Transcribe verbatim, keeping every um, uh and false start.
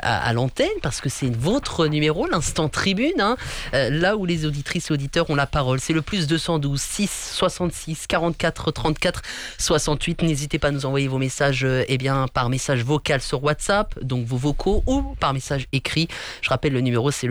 à, à l'antenne, parce que c'est votre numéro, l'instant tribune, hein, euh, là où les auditrices et auditeurs ont la parole. C'est le plus deux cent douze, six, soixante-six, quarante-quatre, trente-quatre, soixante-huit. N'hésitez pas à nous envoyer vos messages euh, eh bien, par message vocal sur WhatsApp, donc vos vocaux, ou par message écrit. Je rappelle le numéro, c'est le